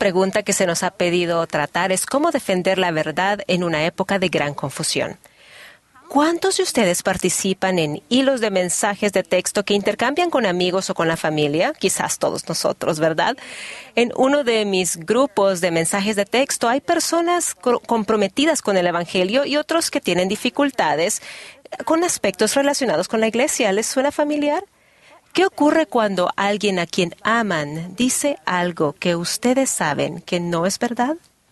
pregunta que se nos ha pedido tratar es cómo defender la verdad en una época de gran confusión. ¿Cuántos de ustedes participan en hilos de mensajes de texto que intercambian con amigos o con la familia? Quizás todos nosotros, ¿verdad? En uno de mis grupos de mensajes de texto hay personas comprometidas con el Evangelio y otros que tienen dificultades con aspectos relacionados con la iglesia. ¿Les suena familiar? ¿Qué ocurre cuando alguien a quien aman dice algo que ustedes saben que no es verdad?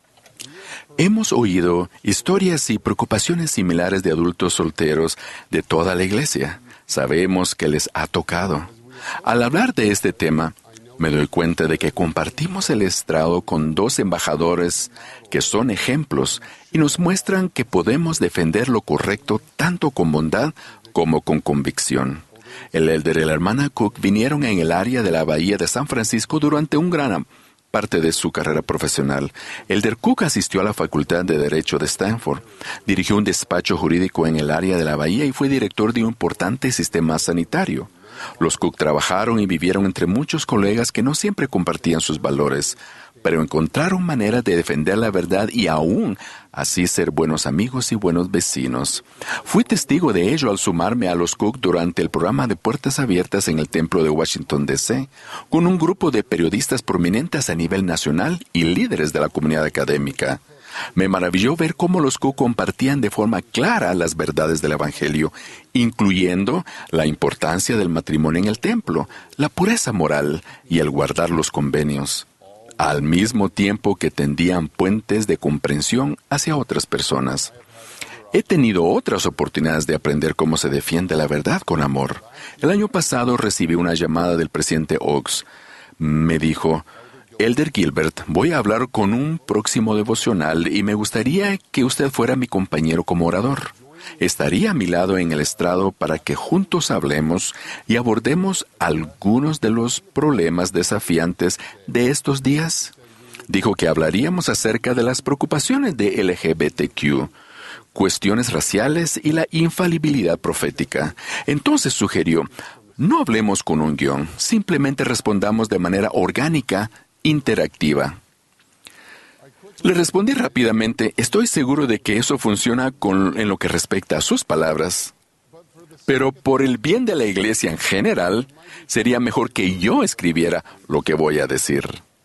Hemos oído historias y preocupaciones similares de adultos solteros de toda la iglesia. Sabemos que les ha tocado. Al hablar de este tema, me doy cuenta de que compartimos el estrado con dos embajadores que son ejemplos y nos muestran que podemos defender lo correcto tanto con bondad como con convicción. El elder y la hermana Cook vinieron en el área de la bahía de San Francisco durante un gran parte de su carrera profesional. Elder Cook asistió a la Facultad de Derecho de Stanford, dirigió un despacho jurídico en el área de la bahía y fue director de un importante sistema sanitario. Los Cook trabajaron y vivieron entre muchos colegas que no siempre compartían sus valores, pero encontraron maneras de defender la verdad y aún así ser buenos amigos y buenos vecinos. Fui testigo de ello al sumarme a los Cook durante el programa de Puertas Abiertas en el Templo de Washington, D.C., con un grupo de periodistas prominentes a nivel nacional y líderes de la comunidad académica. Me maravilló ver cómo los Cook compartían de forma clara las verdades del Evangelio, incluyendo la importancia del matrimonio en el templo, la pureza moral y el guardar los convenios, al mismo tiempo que tendían puentes de comprensión hacia otras personas. He tenido otras oportunidades de aprender cómo se defiende la verdad con amor. El año pasado recibí una llamada del presidente Oaks. Me dijo: Elder Gilbert, voy a hablar con un próximo devocional y me gustaría que usted fuera mi compañero como orador. Estaría a mi lado en el estrado para que juntos hablemos y abordemos algunos de los problemas desafiantes de estos días. Dijo que hablaríamos acerca de las preocupaciones de LGBTQ, cuestiones raciales y la infalibilidad profética. Entonces sugirió: no hablemos con un guión, simplemente respondamos de manera orgánica, interactiva. Le respondí rápidamente: estoy seguro de que eso funciona en lo que respecta a sus palabras, pero por el bien de la iglesia en general, sería mejor que yo escribiera lo que voy a decir.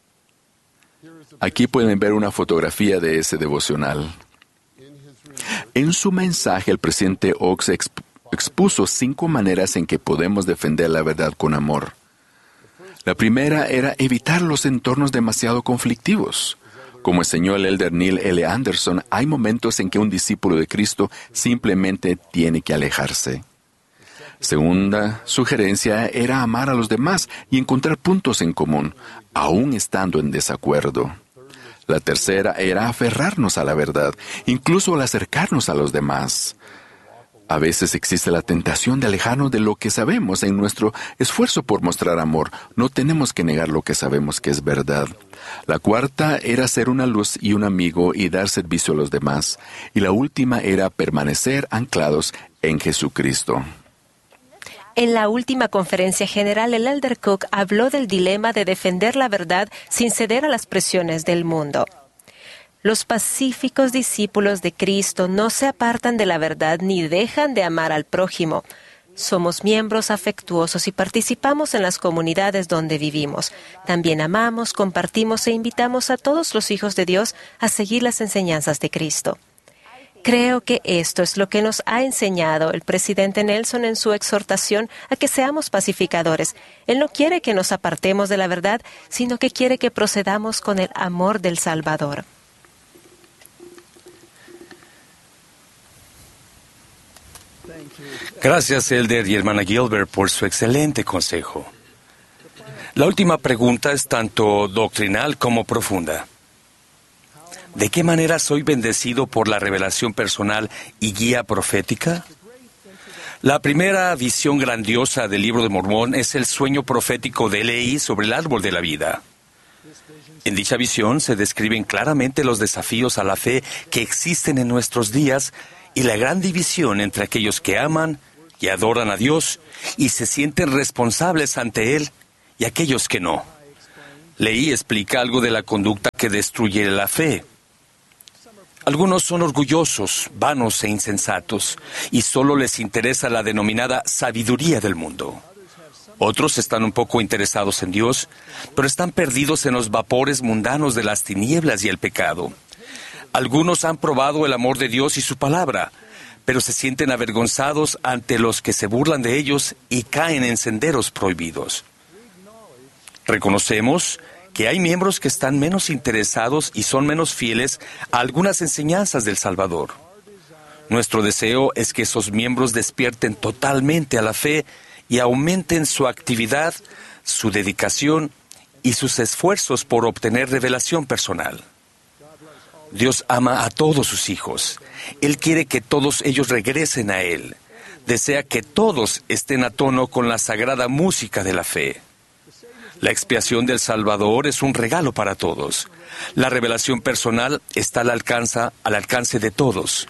Aquí pueden ver una fotografía de ese devocional. En su mensaje, el presidente Oaks expuso 5 maneras en que podemos defender la verdad con amor. La primera era evitar los entornos demasiado conflictivos. Como enseñó el elder Neil L. Anderson, hay momentos en que un discípulo de Cristo simplemente tiene que alejarse. Segunda sugerencia era amar a los demás y encontrar puntos en común, aún estando en desacuerdo. La tercera era aferrarnos a la verdad, incluso al acercarnos a los demás. A veces existe la tentación de alejarnos de lo que sabemos en nuestro esfuerzo por mostrar amor. No tenemos que negar lo que sabemos que es verdad. La cuarta era ser una luz y un amigo y dar servicio a los demás. Y la última era permanecer anclados en Jesucristo. En la última conferencia general, el elder Cook habló del dilema de defender la verdad sin ceder a las presiones del mundo. Los pacíficos discípulos de Cristo no se apartan de la verdad ni dejan de amar al prójimo. Somos miembros afectuosos y participamos en las comunidades donde vivimos. También amamos, compartimos e invitamos a todos los hijos de Dios a seguir las enseñanzas de Cristo. Creo que esto es lo que nos ha enseñado el presidente Nelson en su exhortación a que seamos pacificadores. Él no quiere que nos apartemos de la verdad, sino que quiere que procedamos con el amor del Salvador. Gracias, elder y hermana Gilbert, por su excelente consejo. La última pregunta es tanto doctrinal como profunda. ¿De qué manera soy bendecido por la revelación personal y guía profética? La primera visión grandiosa del Libro de Mormón es el sueño profético de Lehi sobre el árbol de la vida. En dicha visión se describen claramente los desafíos a la fe que existen en nuestros días y la gran división entre aquellos que aman y adoran a Dios y se sienten responsables ante Él y aquellos que no. Leí explica algo de la conducta que destruye la fe. Algunos son orgullosos, vanos e insensatos, y solo les interesa la denominada sabiduría del mundo. Otros están un poco interesados en Dios, pero están perdidos en los vapores mundanos de las tinieblas y el pecado. Algunos han probado el amor de Dios y su palabra, pero se sienten avergonzados ante los que se burlan de ellos y caen en senderos prohibidos. Reconocemos que hay miembros que están menos interesados y son menos fieles a algunas enseñanzas del Salvador. Nuestro deseo es que esos miembros despierten totalmente a la fe y aumenten su actividad, su dedicación y sus esfuerzos por obtener revelación personal. Dios ama a todos sus hijos. Él quiere que todos ellos regresen a Él. Desea que todos estén a tono con la sagrada música de la fe. La expiación del Salvador es un regalo para todos. La revelación personal está al alcance de todos.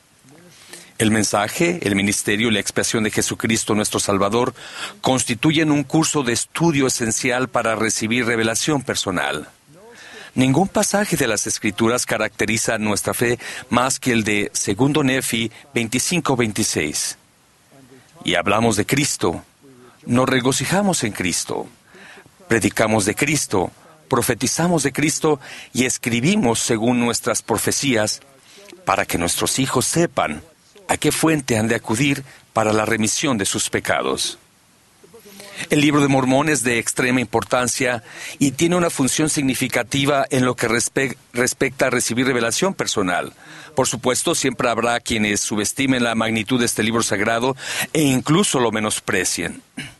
El mensaje, el ministerio y la expiación de Jesucristo nuestro Salvador constituyen un curso de estudio esencial para recibir revelación personal. Ningún pasaje de las Escrituras caracteriza nuestra fe más que el de 2 Nefi 25:26. Y hablamos de Cristo, nos regocijamos en Cristo, predicamos de Cristo, profetizamos de Cristo y escribimos según nuestras profecías para que nuestros hijos sepan a qué fuente han de acudir para la remisión de sus pecados. El Libro de Mormón es de extrema importancia y tiene una función significativa en lo que respecta a recibir revelación personal. Por supuesto, siempre habrá quienes subestimen la magnitud de este libro sagrado e incluso lo menosprecien.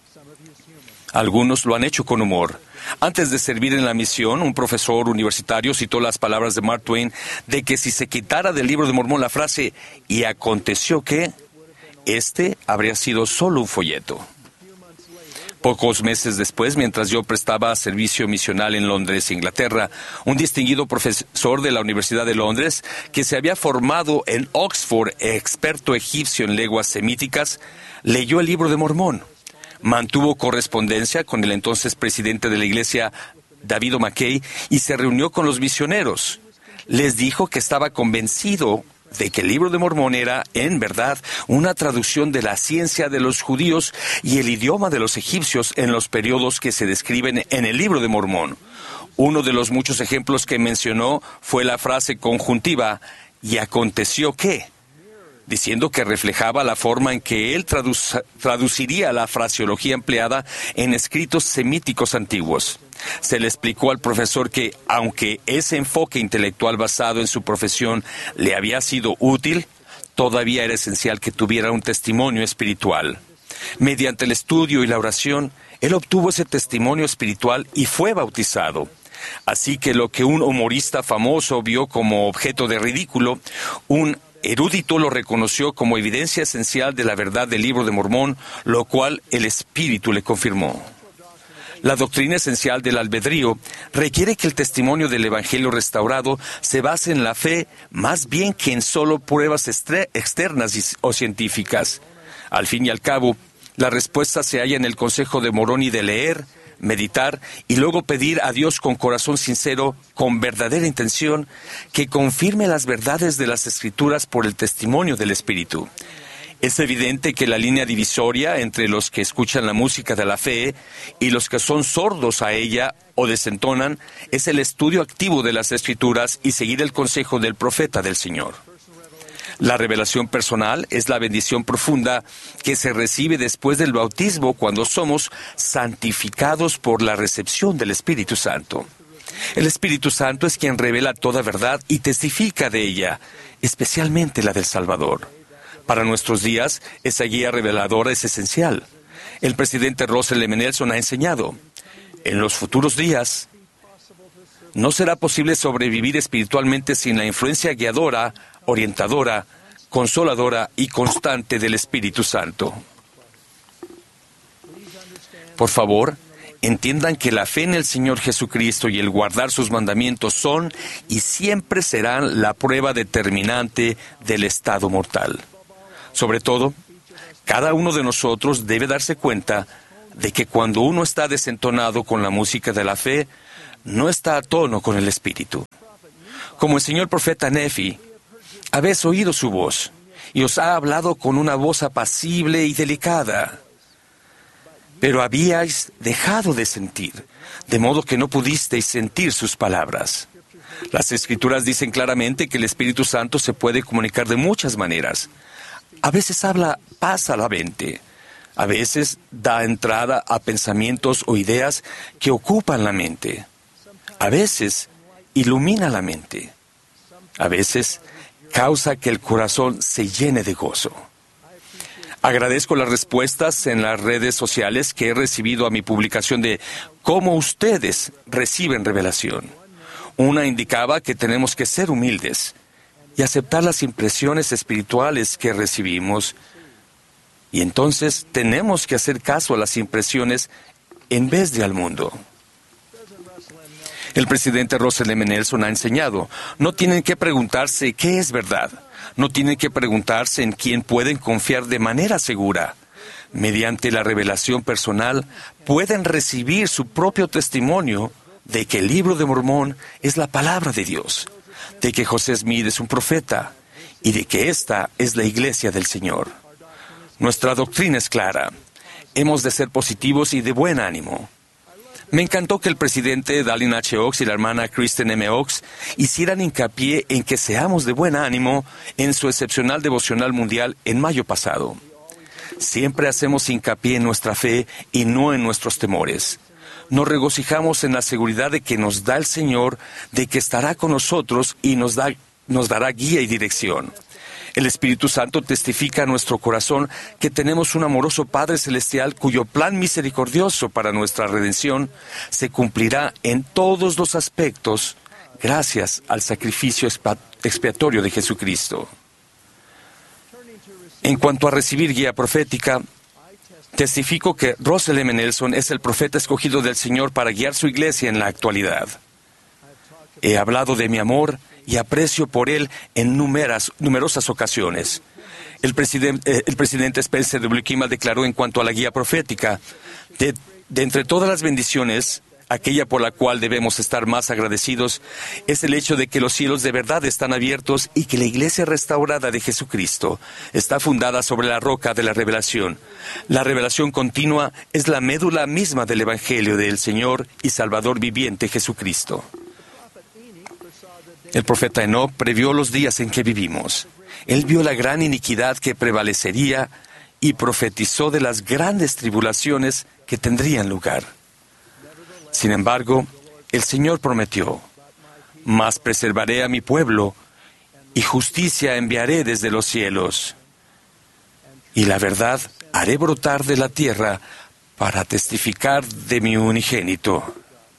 Algunos lo han hecho con humor. Antes de servir en la misión, un profesor universitario citó las palabras de Mark Twain de que si se quitara del Libro de Mormón la frase «y aconteció que», este habría sido solo un folleto. Pocos meses después, mientras yo prestaba servicio misional en Londres, Inglaterra, un distinguido profesor de la Universidad de Londres, que se había formado en Oxford, experto egipcio en lenguas semíticas, leyó el Libro de Mormón. Mantuvo correspondencia con el entonces presidente de la iglesia, David O'Mackey, y se reunió con los misioneros. Les dijo que estaba convencido de que el Libro de Mormón era, en verdad, una traducción de la ciencia de los judíos y el idioma de los egipcios en los periodos que se describen en el Libro de Mormón. Uno de los muchos ejemplos que mencionó fue la frase conjuntiva, «y aconteció que», diciendo que reflejaba la forma en que él traduciría la fraseología empleada en escritos semíticos antiguos. Se le explicó al profesor que, aunque ese enfoque intelectual basado en su profesión le había sido útil, todavía era esencial que tuviera un testimonio espiritual. Mediante el estudio y la oración, él obtuvo ese testimonio espiritual y fue bautizado. Así que lo que un humorista famoso vio como objeto de ridículo, un erudito lo reconoció como evidencia esencial de la verdad del Libro de Mormón, lo cual el Espíritu le confirmó. La doctrina esencial del albedrío requiere que el testimonio del Evangelio restaurado se base en la fe más bien que en solo pruebas externas o científicas. Al fin y al cabo, la respuesta se halla en el consejo de Moroni de leer, meditar y luego pedir a Dios con corazón sincero, con verdadera intención, que confirme las verdades de las Escrituras por el testimonio del Espíritu. Es evidente que la línea divisoria entre los que escuchan la música de la fe y los que son sordos a ella o desentonan es el estudio activo de las Escrituras y seguir el consejo del profeta del Señor. La revelación personal es la bendición profunda que se recibe después del bautismo cuando somos santificados por la recepción del Espíritu Santo. El Espíritu Santo es quien revela toda verdad y testifica de ella, especialmente la del Salvador. Para nuestros días, esa guía reveladora es esencial. El presidente Russell M. Nelson ha enseñado, en los futuros días, no será posible sobrevivir espiritualmente sin la influencia guiadora, orientadora, consoladora y constante del Espíritu Santo. Por favor, entiendan que la fe en el Señor Jesucristo y el guardar sus mandamientos son y siempre serán la prueba determinante del estado mortal. Sobre todo, cada uno de nosotros debe darse cuenta de que cuando uno está desentonado con la música de la fe, no está a tono con el Espíritu. Como enseñó el profeta Nefi, habéis oído su voz, y os ha hablado con una voz apacible y delicada. Pero habíais dejado de sentir, de modo que no pudisteis sentir sus palabras. Las Escrituras dicen claramente que el Espíritu Santo se puede comunicar de muchas maneras. A veces habla paz a la mente. A veces da entrada a pensamientos o ideas que ocupan la mente. A veces ilumina la mente. A veces causa que el corazón se llene de gozo. Agradezco las respuestas en las redes sociales que he recibido a mi publicación de cómo ustedes reciben revelación. Una indicaba que tenemos que ser humildes y aceptar las impresiones espirituales que recibimos. Y entonces tenemos que hacer caso a las impresiones en vez de al mundo. El presidente Russell M. Nelson ha enseñado, no tienen que preguntarse qué es verdad. No tienen que preguntarse en quién pueden confiar de manera segura. Mediante la revelación personal, pueden recibir su propio testimonio de que el Libro de Mormón es la palabra de Dios, de que José Smith es un profeta y de que esta es la iglesia del Señor. Nuestra doctrina es clara. Hemos de ser positivos y de buen ánimo. Me encantó que el presidente Dallin H. Oaks y la hermana Kristen M. Oaks hicieran hincapié en que seamos de buen ánimo en su excepcional devocional mundial en mayo pasado. Siempre hacemos hincapié en nuestra fe y no en nuestros temores. Nos regocijamos en la seguridad de que nos da el Señor, de que estará con nosotros y nos dará guía y dirección. El Espíritu Santo testifica a nuestro corazón que tenemos un amoroso Padre Celestial cuyo plan misericordioso para nuestra redención se cumplirá en todos los aspectos gracias al sacrificio expiatorio de Jesucristo. En cuanto a recibir guía profética, testifico que Russell M. Nelson es el profeta escogido del Señor para guiar su iglesia en la actualidad. He hablado de mi amor y aprecio por él en numerosas ocasiones. El presidente Spencer W. Kimball declaró en cuanto a la guía profética, de entre todas las bendiciones, aquella por la cual debemos estar más agradecidos es el hecho de que los cielos de verdad están abiertos y que la iglesia restaurada de Jesucristo está fundada sobre la roca de la revelación. La revelación continua es la médula misma del Evangelio del Señor y Salvador viviente Jesucristo. El profeta Enoc previó los días en que vivimos. Él vio la gran iniquidad que prevalecería y profetizó de las grandes tribulaciones que tendrían lugar. Sin embargo, el Señor prometió, «Mas preservaré a mi pueblo, y justicia enviaré desde los cielos, y la verdad haré brotar de la tierra para testificar de mi unigénito».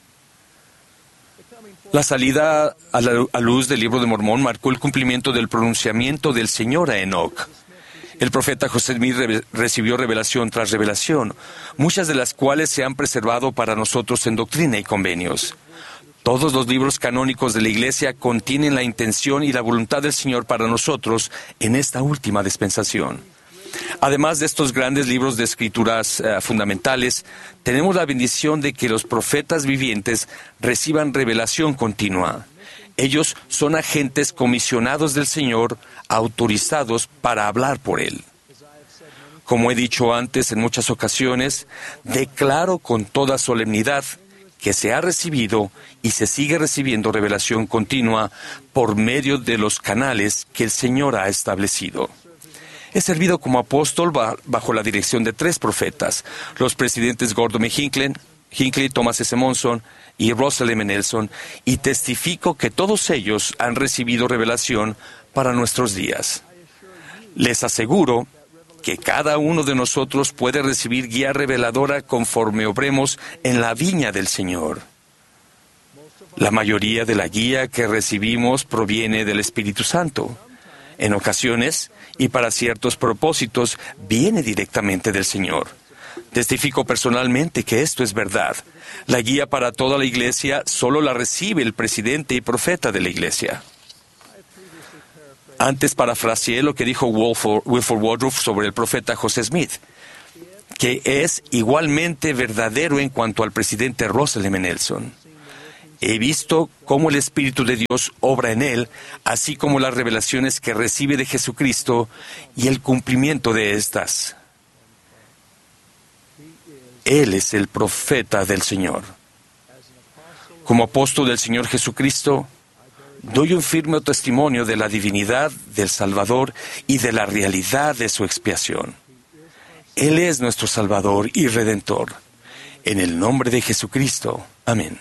La salida a la luz del Libro de Mormón marcó el cumplimiento del pronunciamiento del Señor a Enoc. El profeta José Smith recibió revelación tras revelación, muchas de las cuales se han preservado para nosotros en Doctrina y Convenios. Todos los libros canónicos de la Iglesia contienen la intención y la voluntad del Señor para nosotros en esta última dispensación. Además de estos grandes libros de escrituras fundamentales, tenemos la bendición de que los profetas vivientes reciban revelación continua. Ellos son agentes comisionados del Señor, autorizados para hablar por Él. Como he dicho antes en muchas ocasiones, declaro con toda solemnidad que se ha recibido y se sigue recibiendo revelación continua por medio de los canales que el Señor ha establecido. He servido como apóstol bajo la dirección de 3 profetas, los presidentes Gordon M. Hinckley, Thomas S. Monson y Russell M. Nelson, y testifico que todos ellos han recibido revelación para nuestros días. Les aseguro que cada uno de nosotros puede recibir guía reveladora conforme obremos en la viña del Señor. La mayoría de la guía que recibimos proviene del Espíritu Santo. En ocasiones, y para ciertos propósitos, viene directamente del Señor. Testifico personalmente que esto es verdad. La guía para toda la iglesia solo la recibe el presidente y profeta de la iglesia. Antes parafraseé lo que dijo Wilford Woodruff sobre el profeta José Smith, que es igualmente verdadero en cuanto al presidente Russell M. Nelson. He visto cómo el Espíritu de Dios obra en él, así como las revelaciones que recibe de Jesucristo y el cumplimiento de estas. Él es el profeta del Señor. Como apóstol del Señor Jesucristo, doy un firme testimonio de la divinidad del Salvador y de la realidad de su expiación. Él es nuestro Salvador y Redentor. En el nombre de Jesucristo. Amén.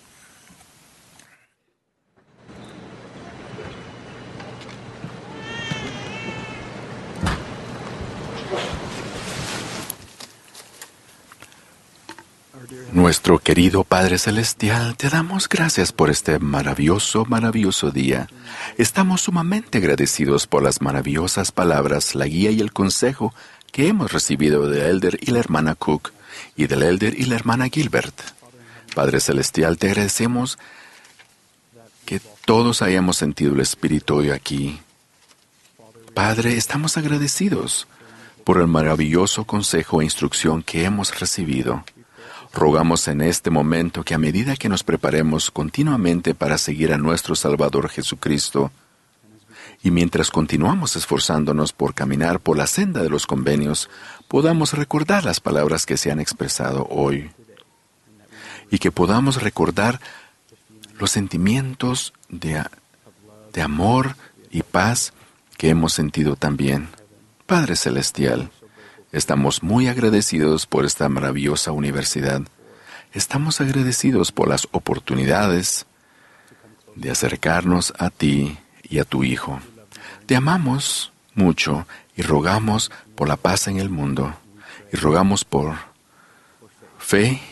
Nuestro querido Padre Celestial, te damos gracias por este maravilloso día. Estamos sumamente agradecidos por las maravillosas palabras, la guía y el consejo que hemos recibido del Elder y la hermana Cook y del Elder y la hermana Gilbert. Padre Celestial, te agradecemos que todos hayamos sentido el Espíritu hoy aquí. Padre, estamos agradecidos por el maravilloso consejo e instrucción que hemos recibido. Rogamos en este momento que a medida que nos preparemos continuamente para seguir a nuestro Salvador Jesucristo, y mientras continuamos esforzándonos por caminar por la senda de los convenios, podamos recordar las palabras que se han expresado hoy, y que podamos recordar los sentimientos de amor y paz que hemos sentido también. Padre Celestial, estamos muy agradecidos por esta maravillosa universidad. Estamos agradecidos por las oportunidades de acercarnos a ti y a tu Hijo. Te amamos mucho y rogamos por la paz en el mundo. Y rogamos por fe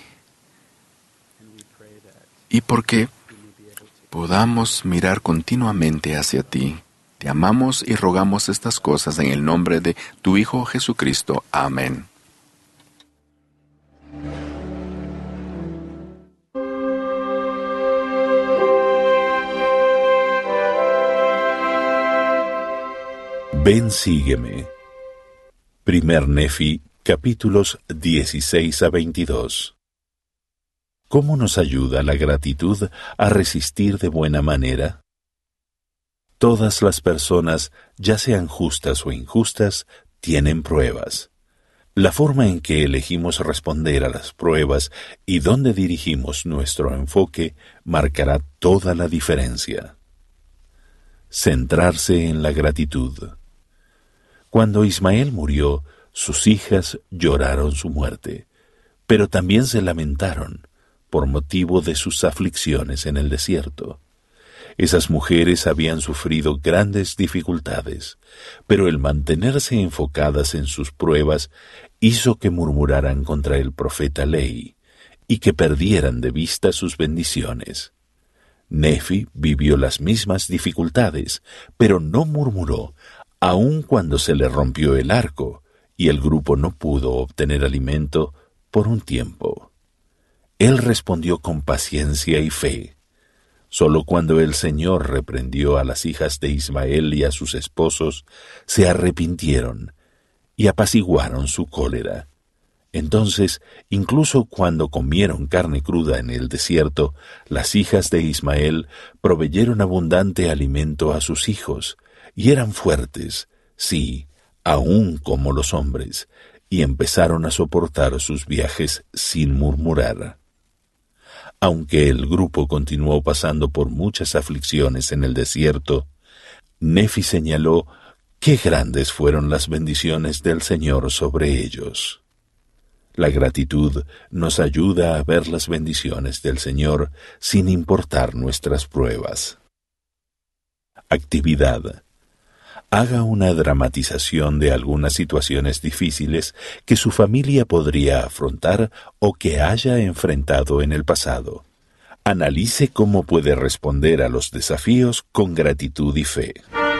y porque podamos mirar continuamente hacia ti. Te amamos y rogamos estas cosas en el nombre de tu Hijo Jesucristo. Amén. Ven, sígueme. Primer Nefi, capítulos 16 a 22. ¿Cómo nos ayuda la gratitud a resistir de buena manera? Todas las personas, ya sean justas o injustas, tienen pruebas. La forma en que elegimos responder a las pruebas y dónde dirigimos nuestro enfoque marcará toda la diferencia. Centrarse en la gratitud. Cuando Ismael murió, sus hijas lloraron su muerte, pero también se lamentaron por motivo de sus aflicciones en el desierto. Esas mujeres habían sufrido grandes dificultades, pero el mantenerse enfocadas en sus pruebas hizo que murmuraran contra el profeta Lehi y que perdieran de vista sus bendiciones. Nefi vivió las mismas dificultades, pero no murmuró, aun cuando se le rompió el arco y el grupo no pudo obtener alimento por un tiempo. Él respondió con paciencia y fe. Solo cuando el Señor reprendió a las hijas de Ismael y a sus esposos, se arrepintieron y apaciguaron su cólera. Entonces, incluso cuando comieron carne cruda en el desierto, las hijas de Ismael proveyeron abundante alimento a sus hijos, y eran fuertes, sí, aún como los hombres, y empezaron a soportar sus viajes sin murmurar. Aunque el grupo continuó pasando por muchas aflicciones en el desierto, Nefi señaló qué grandes fueron las bendiciones del Señor sobre ellos. La gratitud nos ayuda a ver las bendiciones del Señor sin importar nuestras pruebas. Actividad. Haga una dramatización de algunas situaciones difíciles que su familia podría afrontar o que haya enfrentado en el pasado. Analice cómo puede responder a los desafíos con gratitud y fe.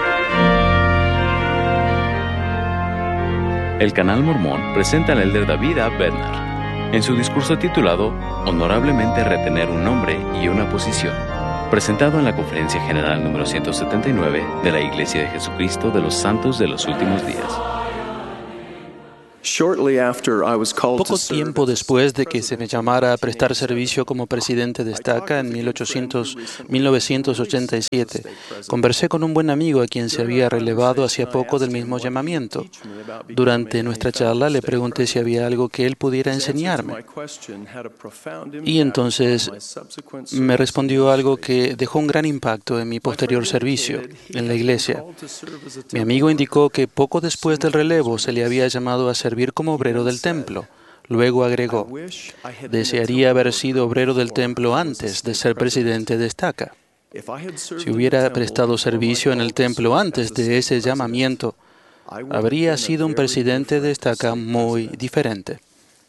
El Canal Mormón presenta al Elder David A. Bernard en su discurso titulado Honorablemente retener un nombre y una posición, presentado en la Conferencia General número 179 de la Iglesia de Jesucristo de los Santos de los Últimos Días. Poco tiempo después de que se me llamara a prestar servicio como presidente de Estaca en 1987, conversé con un buen amigo a quien se había relevado hacía poco del mismo llamamiento. Durante nuestra charla le pregunté si había algo que él pudiera enseñarme. Y entonces me respondió algo que dejó un gran impacto en mi posterior servicio en la iglesia. Mi amigo indicó que poco después del relevo se le había llamado a servir como obrero del templo. Luego agregó, desearía haber sido obrero del templo antes de ser presidente de Estaca. Si hubiera prestado servicio en el templo antes de ese llamamiento, habría sido un presidente de Estaca muy diferente.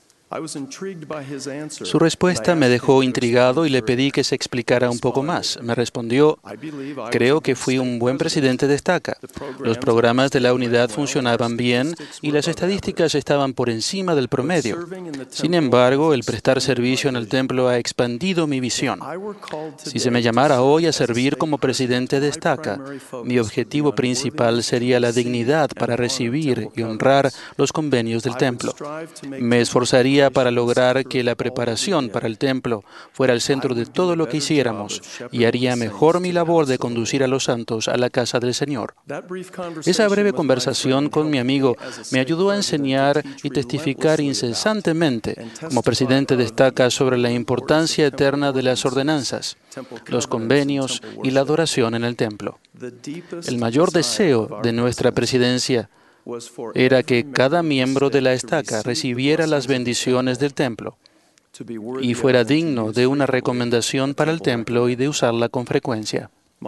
Su respuesta me dejó intrigado y le pedí que se explicara un poco más. Me respondió, creo que fui un buen presidente de Estaca. Los programas de la unidad funcionaban bien y las estadísticas estaban por encima del promedio. Sin embargo, el prestar servicio en el templo ha expandido mi visión. Si se me llamara hoy a servir como presidente de Estaca, mi objetivo principal sería la dignidad para recibir y honrar los convenios del templo. Me esforzaría para lograr que la preparación para el templo fuera el centro de todo lo que hiciéramos y haría mejor mi labor de conducir a los santos a la casa del Señor. Esa breve conversación con mi amigo me ayudó a enseñar y testificar incesantemente como presidente de Estaca sobre la importancia eterna de las ordenanzas, los convenios y la adoración en el templo. El mayor deseo de nuestra presidencia era que cada miembro de la Estaca recibiera las bendiciones del templo y fuera digno de una recomendación para el templo y de usarla con frecuencia.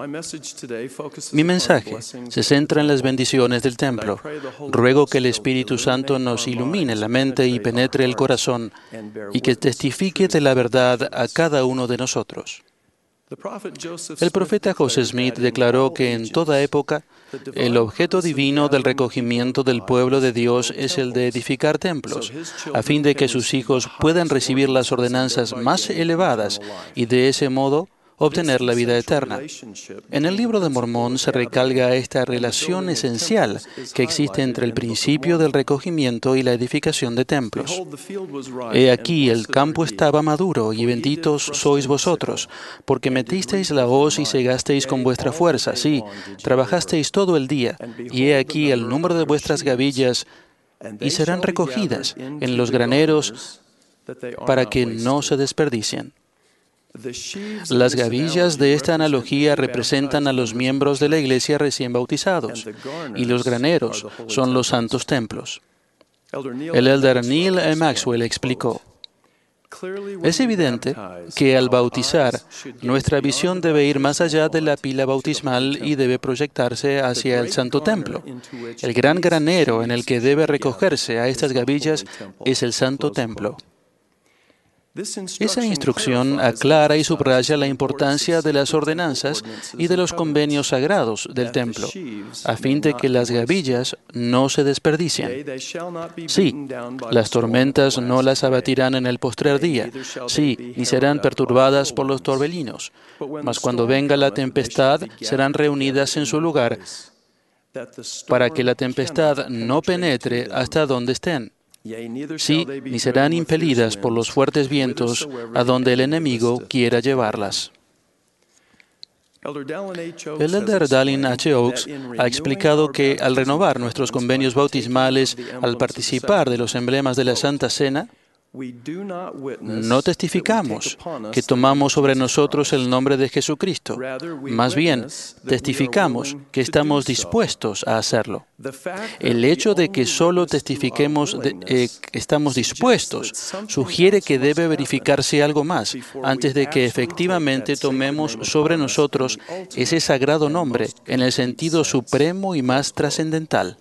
Mi mensaje se centra en las bendiciones del templo. Ruego que el Espíritu Santo nos ilumine la mente y penetre el corazón y que testifique de la verdad a cada uno de nosotros. El profeta José Smith declaró que en toda época el objeto divino del recogimiento del pueblo de Dios es el de edificar templos, a fin de que sus hijos puedan recibir las ordenanzas más elevadas y de ese modo obtener la vida eterna. En el Libro de Mormón se recalca esta relación esencial que existe entre el principio del recogimiento y la edificación de templos. He aquí, el campo estaba maduro, y benditos sois vosotros, porque metisteis la hoz y segasteis con vuestra fuerza, sí, trabajasteis todo el día, y he aquí el número de vuestras gavillas, y serán recogidas en los graneros para que no se desperdicien. Las gavillas de esta analogía representan a los miembros de la iglesia recién bautizados, y los graneros son los santos templos. El elder Neil E. Maxwell explicó, es evidente que al bautizar, nuestra visión debe ir más allá de la pila bautismal y debe proyectarse hacia el santo templo. El gran granero en el que debe recogerse a estas gavillas es el santo templo. Esa instrucción aclara y subraya la importancia de las ordenanzas y de los convenios sagrados del templo, a fin de que las gavillas no se desperdicien. Sí, las tormentas no las abatirán en el postrer día, sí, ni serán perturbadas por los torbellinos, mas cuando venga la tempestad serán reunidas en su lugar, para que la tempestad no penetre hasta donde estén. Sí, ni serán impelidas por los fuertes vientos a donde el enemigo quiera llevarlas. El elder Dallin H. Oaks ha explicado que al renovar nuestros convenios bautismales, al participar de los emblemas de la Santa Cena, no testificamos que tomamos sobre nosotros el nombre de Jesucristo. Más bien, testificamos que estamos dispuestos a hacerlo. El hecho de que solo testifiquemos que estamos dispuestos sugiere que debe verificarse algo más antes de que efectivamente tomemos sobre nosotros ese sagrado nombre en el sentido supremo y más trascendental.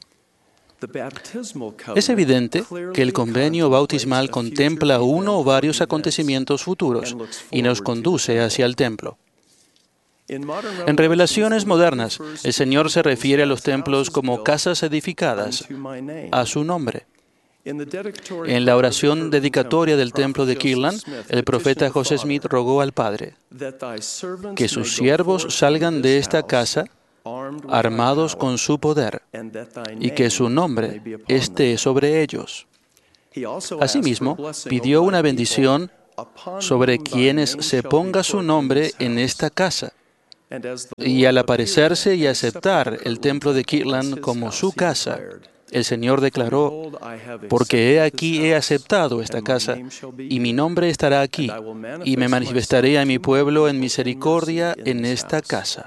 Es evidente que el convenio bautismal contempla uno o varios acontecimientos futuros y nos conduce hacia el templo. En revelaciones modernas, el Señor se refiere a los templos como casas edificadas a su nombre. En la oración dedicatoria del templo de Kirtland, el profeta José Smith rogó al Padre que sus siervos salgan de esta casa armados con su poder, y que su nombre esté sobre ellos. Asimismo, pidió una bendición sobre quienes se ponga su nombre en esta casa. Y al aparecerse y aceptar el templo de Kirtland como su casa, el Señor declaró: porque he aquí he aceptado esta casa, y mi nombre estará aquí, y me manifestaré a mi pueblo en misericordia en esta casa.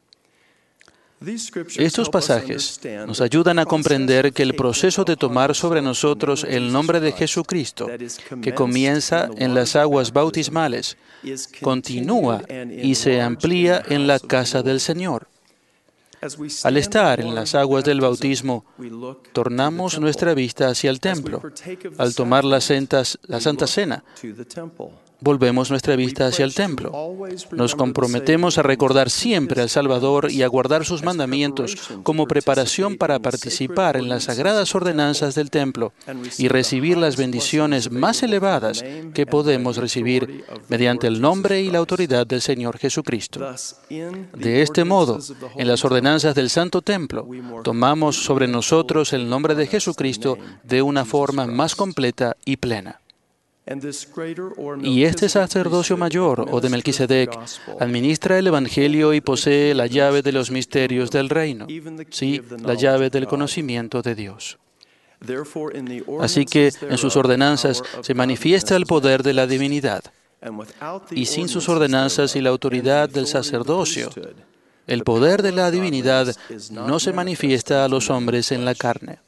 Estos pasajes nos ayudan a comprender que el proceso de tomar sobre nosotros el nombre de Jesucristo, que comienza en las aguas bautismales, continúa y se amplía en la casa del Señor. Al estar en las aguas del bautismo, tornamos nuestra vista hacia el templo. Al tomar la Santa Cena, volvemos nuestra vista hacia el templo. Nos comprometemos a recordar siempre al Salvador y a guardar sus mandamientos como preparación para participar en las sagradas ordenanzas del templo y recibir las bendiciones más elevadas que podemos recibir mediante el nombre y la autoridad del Señor Jesucristo. De este modo, en las ordenanzas del Santo Templo, tomamos sobre nosotros el nombre de Jesucristo de una forma más completa y plena. Y este sacerdocio mayor, o de Melquisedec, administra el Evangelio y posee la llave de los misterios del reino, sí, la llave del conocimiento de Dios. Así que en sus ordenanzas se manifiesta el poder de la divinidad, y sin sus ordenanzas y la autoridad del sacerdocio, el poder de la divinidad no se manifiesta a los hombres en la carne.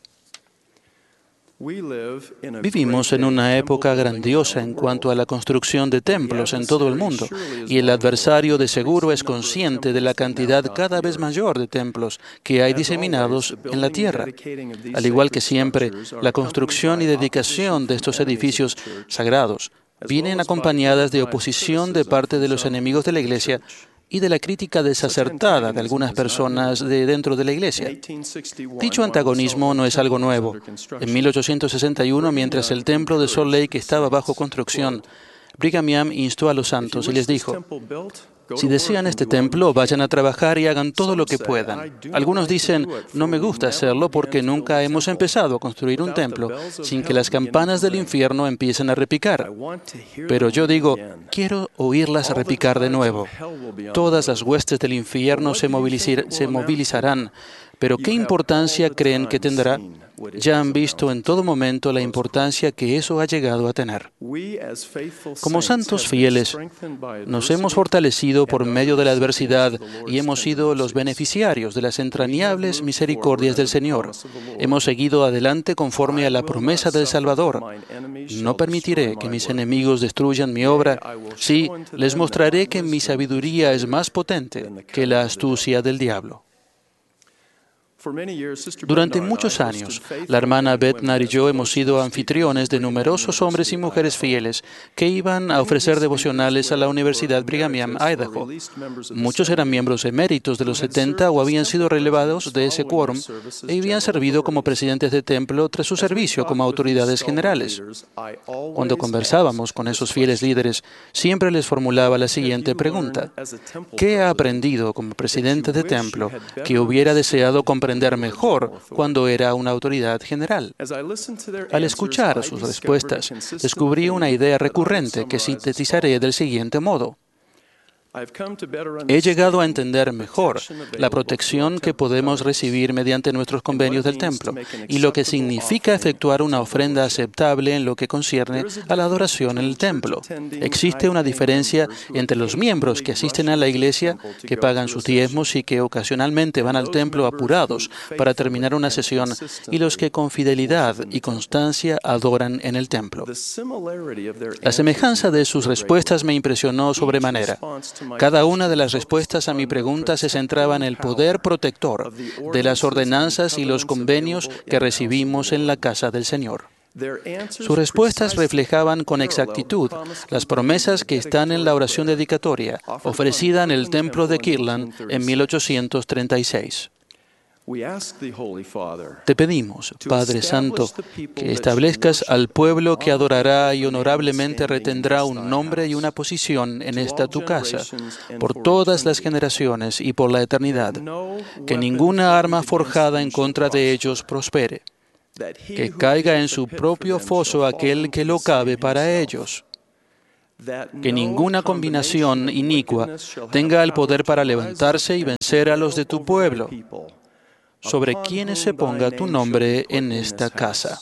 Vivimos en una época grandiosa en cuanto a la construcción de templos en todo el mundo, y el adversario de seguro es consciente de la cantidad cada vez mayor de templos que hay diseminados en la tierra. Al igual que siempre, la construcción y dedicación de estos edificios sagrados vienen acompañadas de oposición de parte de los enemigos de la Iglesia y de la crítica desacertada de algunas personas de dentro de la Iglesia. Dicho antagonismo no es algo nuevo. En 1861, mientras el templo de Salt Lake estaba bajo construcción, Brigham Young instó a los santos y les dijo: si desean este templo, vayan a trabajar y hagan todo lo que puedan. Algunos dicen: no me gusta hacerlo porque nunca hemos empezado a construir un templo sin que las campanas del infierno empiecen a repicar. Pero yo digo: quiero oírlas repicar de nuevo. Todas las huestes del infierno se movilizarán. Pero ¿qué importancia creen que tendrá? Ya han visto en todo momento la importancia que eso ha llegado a tener. Como santos fieles, nos hemos fortalecido por medio de la adversidad y hemos sido los beneficiarios de las entrañables misericordias del Señor. Hemos seguido adelante conforme a la promesa del Salvador. No permitiré que mis enemigos destruyan mi obra. Sí, les mostraré que mi sabiduría es más potente que la astucia del diablo. Durante muchos años, la hermana Bednar y yo hemos sido anfitriones de numerosos hombres y mujeres fieles que iban a ofrecer devocionales a la Universidad Brigham Young, Idaho. Muchos eran miembros eméritos de los 70 o habían sido relevados de ese quórum y habían servido como presidentes de templo tras su servicio como autoridades generales. Cuando conversábamos con esos fieles líderes, siempre les formulaba la siguiente pregunta: ¿qué ha aprendido como presidente de templo que hubiera deseado comprender mejor cuando era una autoridad general? Al escuchar sus respuestas, descubrí una idea recurrente que sintetizaré del siguiente modo. He llegado a entender mejor la protección que podemos recibir mediante nuestros convenios del templo y lo que significa efectuar una ofrenda aceptable en lo que concierne a la adoración en el templo. Existe una diferencia entre los miembros que asisten a la iglesia, que pagan sus diezmos y que ocasionalmente van al templo apurados para terminar una sesión, y los que con fidelidad y constancia adoran en el templo. La semejanza de sus respuestas me impresionó sobremanera. Cada una de las respuestas a mi pregunta se centraba en el poder protector de las ordenanzas y los convenios que recibimos en la casa del Señor. Sus respuestas reflejaban con exactitud las promesas que están en la oración dedicatoria ofrecida en el templo de Kirtland en 1836. Te pedimos, Padre Santo, que establezcas al pueblo que adorará y honorablemente retendrá un nombre y una posición en esta tu casa, por todas las generaciones y por la eternidad, que ninguna arma forjada en contra de ellos prospere, que caiga en su propio foso aquel que lo cabe para ellos, que ninguna combinación inicua tenga el poder para levantarse y vencer a los de tu pueblo, sobre quienes se ponga tu nombre en esta casa.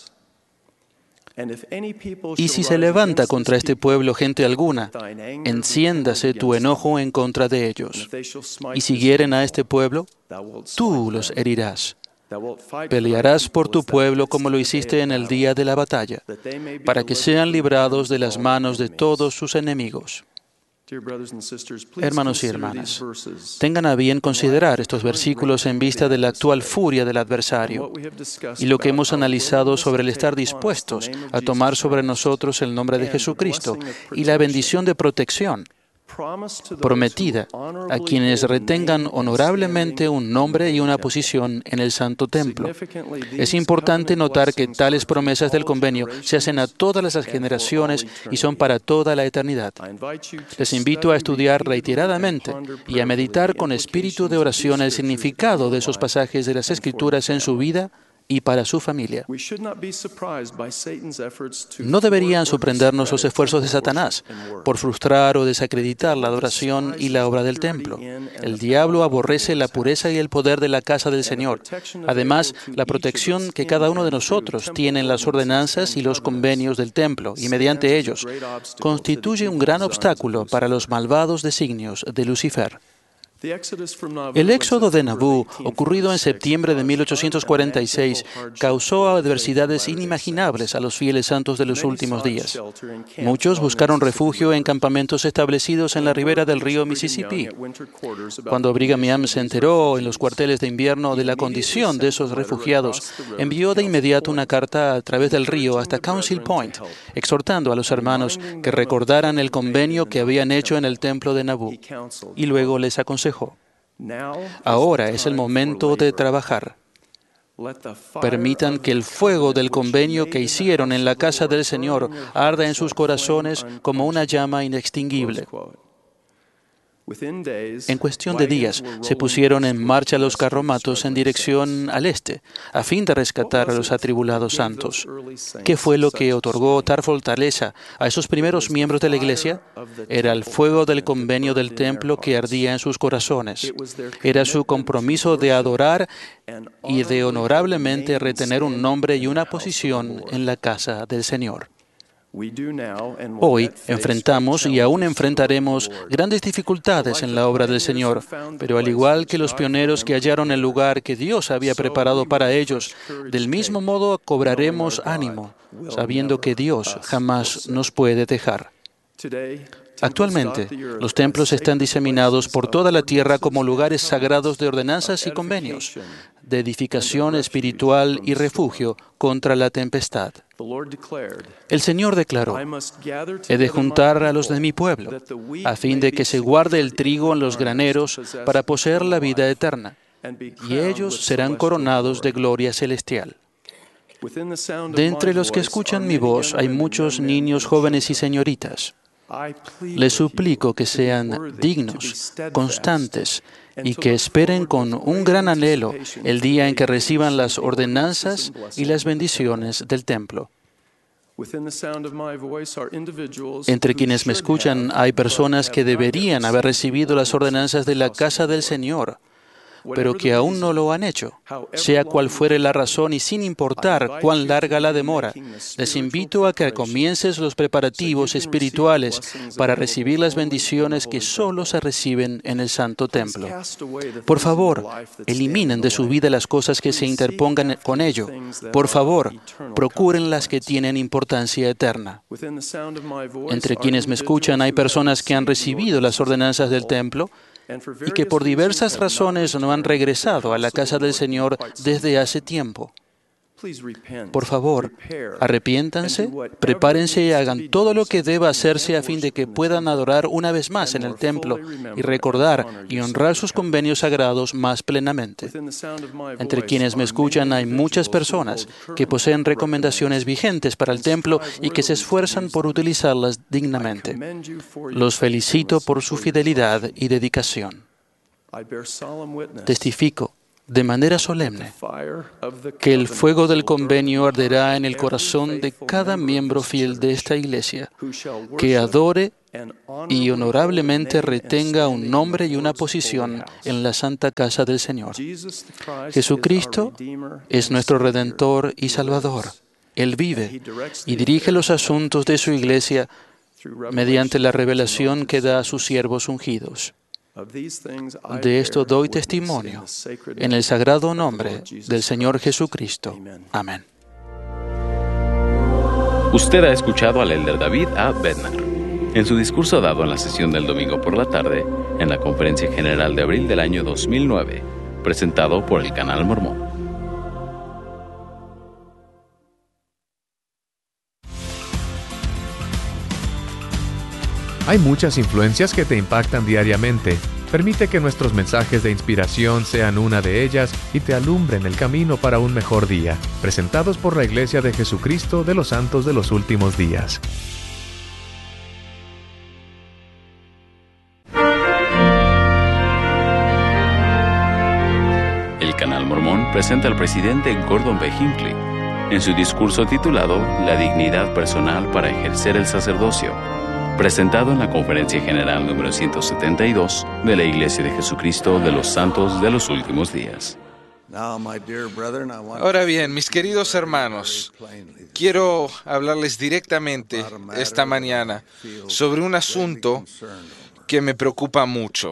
Y si se levanta contra este pueblo gente alguna, enciéndase tu enojo en contra de ellos. Y si hieren a este pueblo, tú los herirás. Pelearás por tu pueblo como lo hiciste en el día de la batalla, para que sean librados de las manos de todos sus enemigos. Hermanos y hermanas, tengan a bien considerar estos versículos en vista de la actual furia del adversario y lo que hemos analizado sobre el estar dispuestos a tomar sobre nosotros el nombre de Jesucristo y la bendición de protección prometida a quienes retengan honorablemente un nombre y una posición en el Santo Templo. Es importante notar que tales promesas del convenio se hacen a todas las generaciones y son para toda la eternidad. Les invito a estudiar reiteradamente y a meditar con espíritu de oración el significado de esos pasajes de las Escrituras en su vida y para su familia. No deberían sorprendernos los esfuerzos de Satanás por frustrar o desacreditar la adoración y la obra del templo. El diablo aborrece la pureza y el poder de la casa del Señor. Además, la protección que cada uno de nosotros tiene en las ordenanzas y los convenios del templo, y mediante ellos, constituye un gran obstáculo para los malvados designios de Lucifer. El éxodo de Nabú, ocurrido en septiembre de 1846, causó adversidades inimaginables a los fieles santos de los últimos días. Muchos buscaron refugio en campamentos establecidos en la ribera del río Mississippi. Cuando Brigham Young se enteró en los cuarteles de invierno de la condición de esos refugiados, envió de inmediato una carta a través del río hasta Council Point, exhortando a los hermanos que recordaran el convenio que habían hecho en el templo de Nabú, y luego les aconsejó: ahora es el momento de trabajar. Permitan que el fuego del convenio que hicieron en la casa del Señor arda en sus corazones como una llama inextinguible. En cuestión de días, se pusieron en marcha los carromatos en dirección al este, a fin de rescatar a los atribulados santos. ¿Qué fue lo que otorgó tal fortaleza a esos primeros miembros de la Iglesia? Era el fuego del convenio del templo que ardía en sus corazones. Era su compromiso de adorar y de honorablemente retener un nombre y una posición en la casa del Señor. Hoy enfrentamos y aún enfrentaremos grandes dificultades en la obra del Señor, pero al igual que los pioneros que hallaron el lugar que Dios había preparado para ellos, del mismo modo cobraremos ánimo, sabiendo que Dios jamás nos puede dejar. Actualmente, los templos están diseminados por toda la tierra como lugares sagrados de ordenanzas y convenios, de edificación espiritual y refugio contra la tempestad. El Señor declaró: he de juntar a los de mi pueblo, a fin de que se guarde el trigo en los graneros para poseer la vida eterna, y ellos serán coronados de gloria celestial. De entre los que escuchan mi voz hay muchos niños, jóvenes y señoritas. Les suplico que sean dignos, constantes, y que esperen con un gran anhelo el día en que reciban las ordenanzas y las bendiciones del templo. Entre quienes me escuchan hay personas que deberían haber recibido las ordenanzas de la casa del Señor, pero que aún no lo han hecho. Sea cual fuere la razón y sin importar cuán larga la demora, les invito a que comiences los preparativos espirituales para recibir las bendiciones que solo se reciben en el Santo Templo. Por favor, eliminen de su vida las cosas que se interpongan con ello. Por favor, procuren las que tienen importancia eterna. Entre quienes me escuchan hay personas que han recibido las ordenanzas del templo y que por diversas razones no han regresado a la casa del Señor desde hace tiempo. Por favor, arrepiéntanse, prepárense y hagan todo lo que deba hacerse a fin de que puedan adorar una vez más en el templo y recordar y honrar sus convenios sagrados más plenamente. Entre quienes me escuchan hay muchas personas que poseen recomendaciones vigentes para el templo y que se esfuerzan por utilizarlas dignamente. Los felicito por su fidelidad y dedicación. Testifico de manera solemne que el fuego del convenio arderá en el corazón de cada miembro fiel de esta iglesia, que adore y honorablemente retenga un nombre y una posición en la santa casa del Señor. Jesucristo es nuestro Redentor y Salvador. Él vive y dirige los asuntos de su iglesia mediante la revelación que da a sus siervos ungidos. De esto doy testimonio en el sagrado nombre del Señor Jesucristo. Amén. Usted ha escuchado al elder David A. Bednar en su discurso dado en la sesión del domingo por la tarde en la Conferencia General de abril del año 2009, presentado por el Canal Mormón. Hay muchas influencias que te impactan diariamente. Permite que nuestros mensajes de inspiración sean una de ellas y te alumbren el camino para un mejor día. Presentados por la Iglesia de Jesucristo de los Santos de los Últimos Días. El Canal Mormón presenta al presidente Gordon B. Hinckley en su discurso titulado La dignidad personal para ejercer el sacerdocio, presentado en la Conferencia General número 172 de la Iglesia de Jesucristo de los Santos de los Últimos Días. Ahora bien, mis queridos hermanos, quiero hablarles directamente esta mañana sobre un asunto que me preocupa mucho.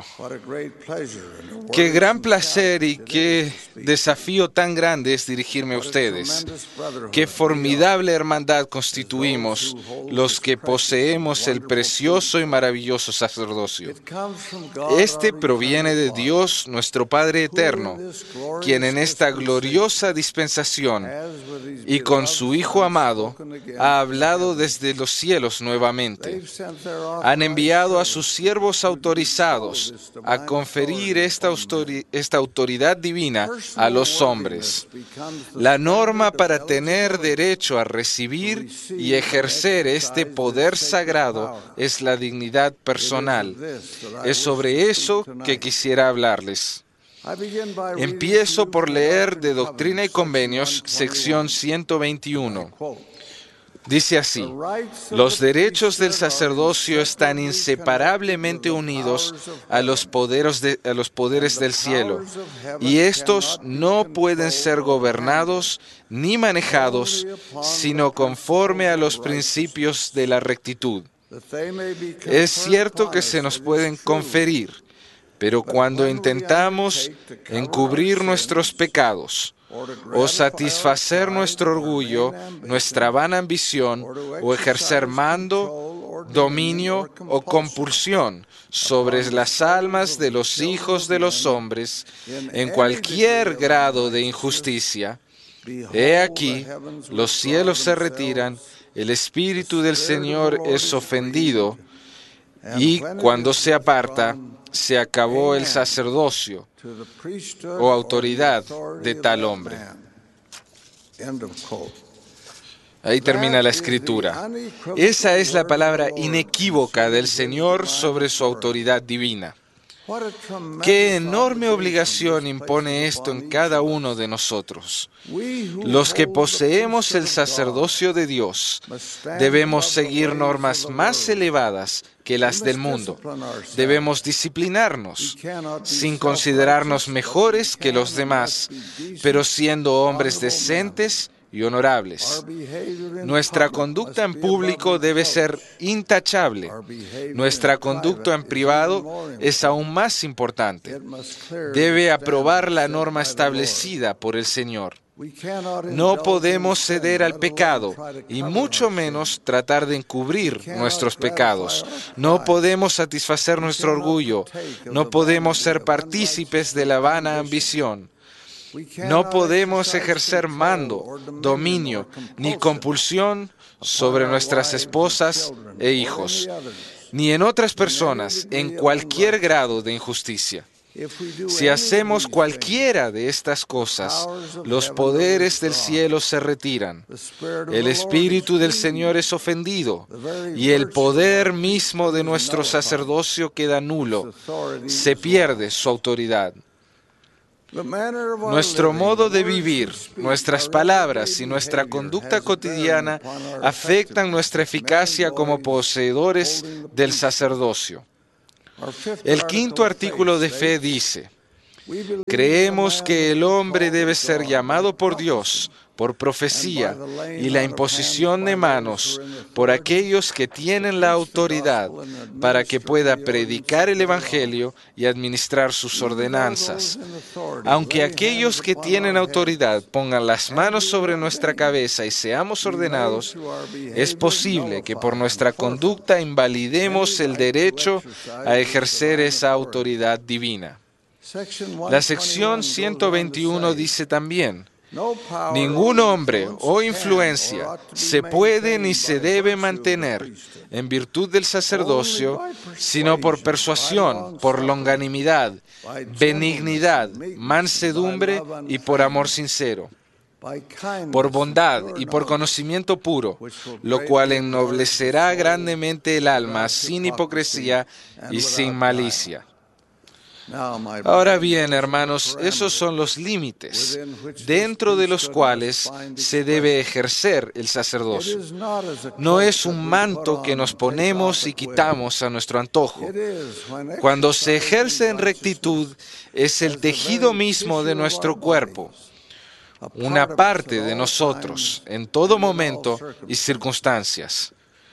Qué gran placer y qué desafío tan grande es dirigirme a ustedes. Qué formidable hermandad constituimos los que poseemos el precioso y maravilloso sacerdocio. Este proviene de Dios, nuestro Padre eterno, quien en esta gloriosa dispensación y con su Hijo amado ha hablado desde los cielos nuevamente. Han enviado a sus siervos autorizados a conferir esta autoridad divina a los hombres. La norma para tener derecho a recibir y ejercer este poder sagrado es la dignidad personal. Es sobre eso que quisiera hablarles. Empiezo por leer de Doctrina y Convenios, sección 121. Dice así: los derechos del sacerdocio están inseparablemente unidos a los poderes del cielo, y estos no pueden ser gobernados ni manejados, sino conforme a los principios de la rectitud. Es cierto que se nos pueden conferir, pero cuando intentamos encubrir nuestros pecados, o satisfacer nuestro orgullo, nuestra vana ambición, o ejercer mando, dominio o compulsión sobre las almas de los hijos de los hombres en cualquier grado de injusticia, he aquí, los cielos se retiran, el Espíritu del Señor es ofendido, y cuando se aparta, se acabó el sacerdocio o autoridad de tal hombre. Ahí termina la escritura. Esa es la palabra inequívoca del Señor sobre su autoridad divina. Qué enorme obligación impone esto en cada uno de nosotros. Los que poseemos el sacerdocio de Dios debemos seguir normas más elevadas que las del mundo. Debemos disciplinarnos, sin considerarnos mejores que los demás, pero siendo hombres decentes y honorables. Nuestra conducta en público debe ser intachable. Nuestra conducta en privado es aún más importante. Debe aprobar la norma establecida por el Señor. No podemos ceder al pecado y mucho menos tratar de encubrir nuestros pecados. No podemos satisfacer nuestro orgullo. No podemos ser partícipes de la vana ambición. No podemos ejercer mando, dominio ni compulsión sobre nuestras esposas e hijos, ni en otras personas en cualquier grado de injusticia. Si hacemos cualquiera de estas cosas, los poderes del cielo se retiran, el Espíritu del Señor es ofendido y el poder mismo de nuestro sacerdocio queda nulo, se pierde su autoridad. Nuestro modo de vivir, nuestras palabras y nuestra conducta cotidiana afectan nuestra eficacia como poseedores del sacerdocio. El quinto artículo de fe dice: creemos que el hombre debe ser llamado por Dios, por profecía y la imposición de manos por aquellos que tienen la autoridad para que pueda predicar el Evangelio y administrar sus ordenanzas. Aunque aquellos que tienen autoridad pongan las manos sobre nuestra cabeza y seamos ordenados, es posible que por nuestra conducta invalidemos el derecho a ejercer esa autoridad divina. La sección 121 dice también: ningún hombre o influencia se puede ni se debe mantener en virtud del sacerdocio, sino por persuasión, por longanimidad, benignidad, mansedumbre y por amor sincero, por bondad y por conocimiento puro, lo cual ennoblecerá grandemente el alma sin hipocresía y sin malicia. Ahora bien, hermanos, esos son los límites dentro de los cuales se debe ejercer el sacerdocio. No es un manto que nos ponemos y quitamos a nuestro antojo. Cuando se ejerce en rectitud, es el tejido mismo de nuestro cuerpo, una parte de nosotros, en todo momento y circunstancias.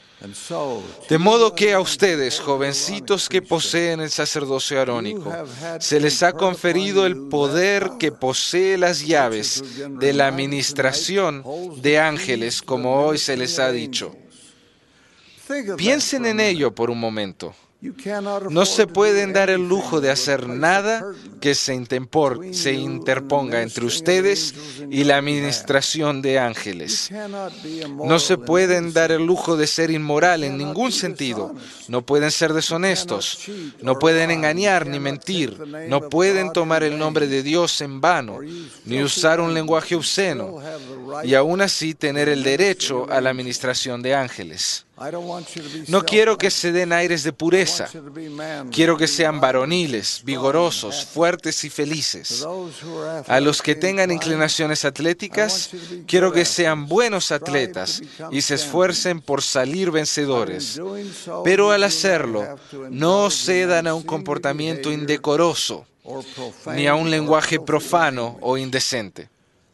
De modo que a ustedes, jovencitos que poseen el sacerdocio arónico, se les ha conferido el poder que posee las llaves de la administración de ángeles, como hoy se les ha dicho. Piensen en ello por un momento. No se pueden dar el lujo de hacer nada que se interponga entre ustedes y la administración de ángeles. No se pueden dar el lujo de ser inmoral en ningún sentido. No pueden ser deshonestos. No pueden engañar ni mentir. No pueden tomar el nombre de Dios en vano, ni usar un lenguaje obsceno, y aún así tener el derecho a la administración de ángeles. No quiero que se den aires de pureza. Quiero que sean varoniles, vigorosos, fuertes y felices. A los que tengan inclinaciones atléticas, quiero que sean buenos atletas y se esfuercen por salir vencedores. Pero al hacerlo, no cedan a un comportamiento indecoroso, ni a un lenguaje profano o indecente.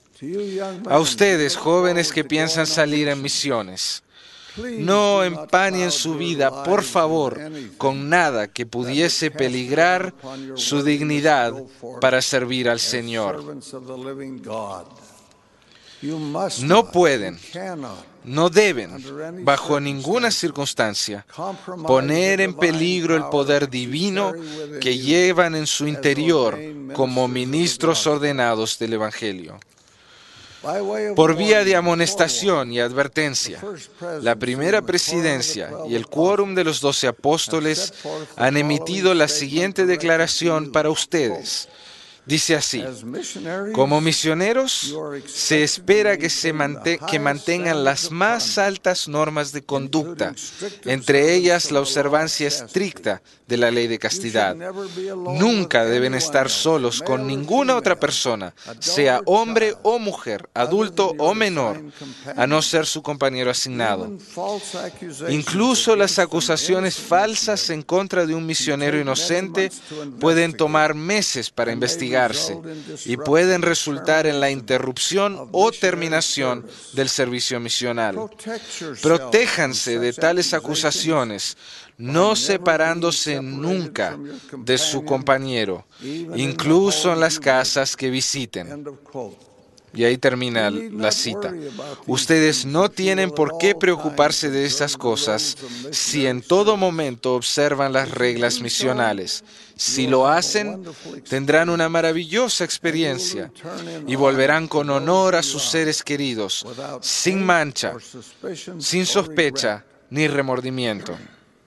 A ustedes, jóvenes que piensan salir en misiones, no empañen su vida, por favor, con nada que pudiese peligrar su dignidad para servir al Señor. No pueden, no deben, bajo ninguna circunstancia, poner en peligro el poder divino que llevan en su interior como ministros ordenados del Evangelio. Por vía de amonestación y advertencia, la primera presidencia y el quórum de los 12 apóstoles han emitido la siguiente declaración para ustedes. Dice así: como misioneros, se espera que mantengan las más altas normas de conducta, entre ellas la observancia estricta de la ley de castidad. Nunca deben estar solos con ninguna otra persona, sea hombre o mujer, adulto o menor, a no ser su compañero asignado. Incluso las acusaciones falsas en contra de un misionero inocente pueden tomar meses para investigar y pueden resultar en la interrupción o terminación del servicio misional. Protéjanse de tales acusaciones, no separándose nunca de su compañero, incluso en las casas que visiten. Y ahí termina la cita. Ustedes no tienen por qué preocuparse de estas cosas si en todo momento observan las reglas misionales. Si lo hacen, tendrán una maravillosa experiencia y volverán con honor a sus seres queridos, sin mancha, sin sospecha ni remordimiento.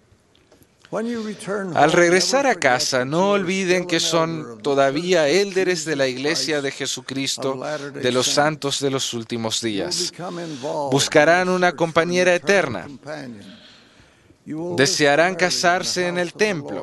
Al regresar a casa, no olviden que son todavía élderes de la Iglesia de Jesucristo de los santos de los últimos días. Buscarán una compañera eterna. Desearán casarse en el templo.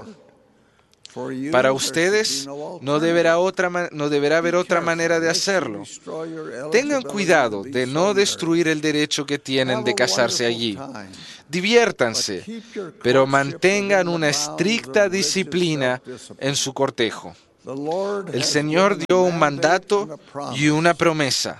Para ustedes no deberá haber otra manera de hacerlo. Tengan cuidado de no destruir el derecho que tienen de casarse allí. Diviértanse, pero mantengan una estricta disciplina en su cortejo. El Señor dio un mandato y una promesa.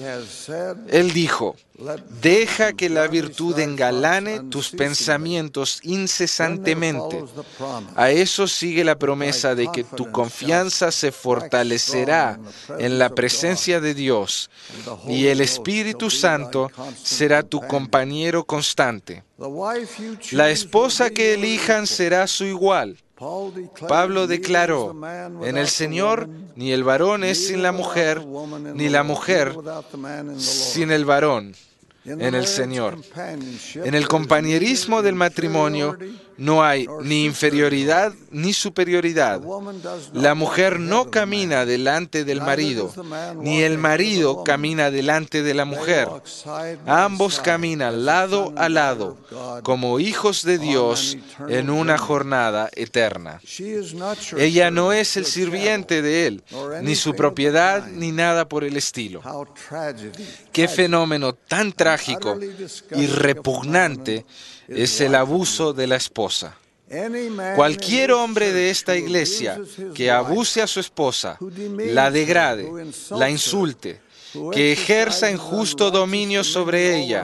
Él dijo, deja que la virtud engalane tus pensamientos incesantemente. A eso sigue la promesa de que tu confianza se fortalecerá en la presencia de Dios y el Espíritu Santo será tu compañero constante. La esposa que elijan será su igual. Pablo declaró, en el Señor ni el varón es sin la mujer, ni la mujer sin el varón en el Señor. En el compañerismo del matrimonio no hay ni inferioridad ni superioridad. La mujer no camina delante del marido, ni el marido camina delante de la mujer. Ambos caminan lado a lado, como hijos de Dios en una jornada eterna. Ella no es el sirviente de él, ni su propiedad, ni nada por el estilo. Qué fenómeno tan trágico y repugnante es el abuso de la esposa. Cualquier hombre de esta iglesia que abuse a su esposa, la degrade, la insulte, que ejerza injusto dominio sobre ella,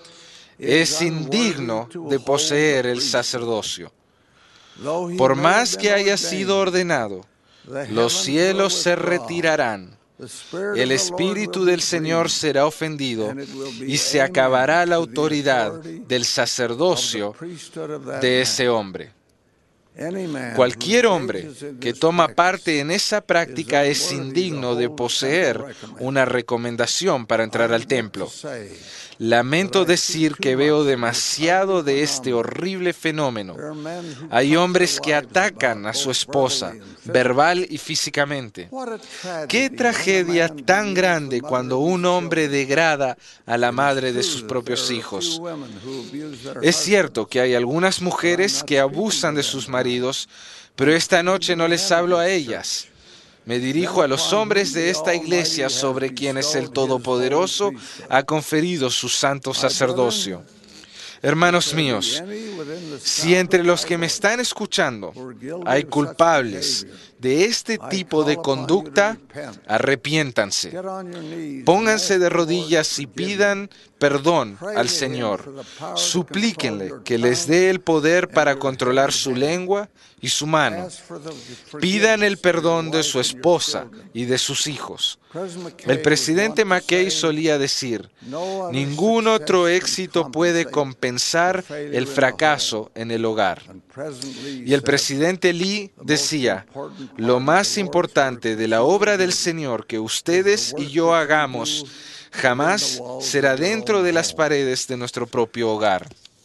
es indigno de poseer el sacerdocio. Por más que haya sido ordenado, los cielos se retirarán. El Espíritu del Señor será ofendido y se acabará la autoridad del sacerdocio de ese hombre. Cualquier hombre que toma parte en esa práctica es indigno de poseer una recomendación para entrar al templo. Lamento decir que veo demasiado de este horrible fenómeno. Hay hombres que atacan a su esposa, verbal y físicamente. ¡Qué tragedia tan grande cuando un hombre degrada a la madre de sus propios hijos! Es cierto que hay algunas mujeres que abusan de sus maridos, pero esta noche no les hablo a ellas. Me dirijo a los hombres de esta iglesia sobre quienes el Todopoderoso ha conferido su santo sacerdocio. Hermanos míos, si entre los que me están escuchando hay culpables de este tipo de conducta, arrepiéntanse. Pónganse de rodillas y pidan perdón al Señor. Suplíquenle que les dé el poder para controlar su lengua y su mano. Pidan el perdón de su esposa y de sus hijos. El presidente McKay solía decir, ningún otro éxito puede compensar el fracaso en el hogar. Y el presidente Lee decía, lo más importante de la obra del Señor que ustedes y yo hagamos jamás será dentro de las paredes de nuestro propio hogar.